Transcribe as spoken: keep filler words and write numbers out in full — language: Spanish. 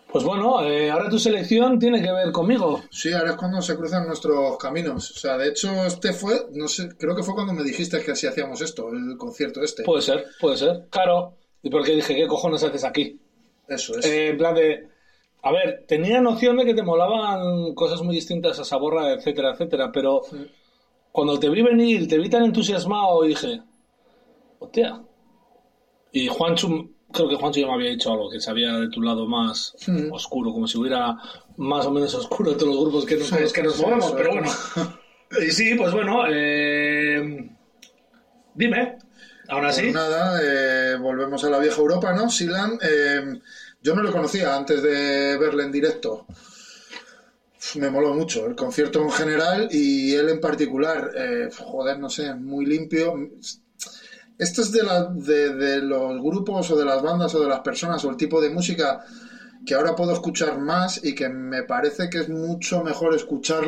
Pues bueno, eh, ahora tu selección tiene que ver conmigo. Sí, ahora es cuando se cruzan nuestros caminos. O sea, de hecho, este fue, no sé, creo que fue cuando me dijiste que así hacíamos esto, el concierto este. Puede ser, puede ser. Claro. ¿Y por qué dije, qué cojones haces aquí? Eso es. Eh, en plan de... A ver, tenía noción de que te molaban cosas muy distintas a Saborra, etcétera, etcétera, pero Sí. cuando te vi venir, te vi tan entusiasmado y dije, hostia. Y Juancho, creo que Juancho ya me había dicho algo, que sabía de tu lado más Mm. oscuro, como si hubiera más o menos oscuro todos los grupos que nos, Sí, con los que nos sí, movemos, eso pero es bueno. como- Y sí, pues bueno, eh, dime, aún Pues así. nada, eh, volvemos a la vieja Europa, ¿no? Silan, eh, yo no lo conocía antes de verle en directo. Me moló mucho el concierto en general y él en particular. Eh, joder, no sé, muy limpio. Esto es de, la, de, de los grupos o de las bandas o de las personas o el tipo de música que ahora puedo escuchar más y que me parece que es mucho mejor escuchar